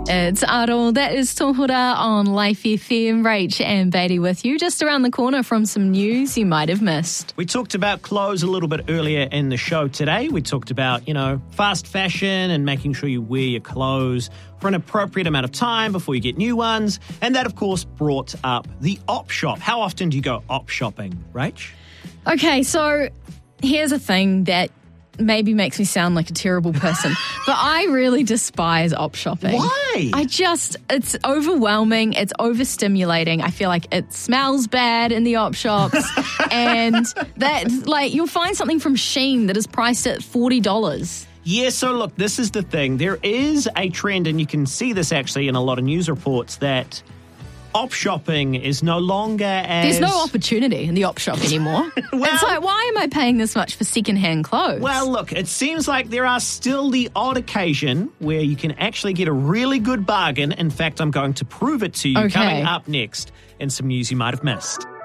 It's Aro, that is Tohura on Life FM. Rach and Beatty with you, just around the corner from some news you might have missed. We talked about clothes a little bit earlier in the show today. We talked about, fast fashion and making sure you wear your clothes for an appropriate amount of time before you get new ones. And that, of course, brought up the op shop. How often do you go op shopping, Rach? Okay, so here's a thing that maybe makes me sound like a terrible person, but I really despise op shopping. Why? It's overwhelming. It's overstimulating. I feel like it smells bad in the op shops. And that, you'll find something from Shein that is priced at $40. Yeah, so look, this is the thing. There is a trend, and you can see this actually in a lot of news reports, that op shopping is no longer as... There's no opportunity in the op shop anymore. It's like, why am I paying this much for secondhand clothes? Well, look, it seems like there are still the odd occasion where you can actually get a really good bargain. In fact, I'm going to prove it to you coming up next in some news you might have missed.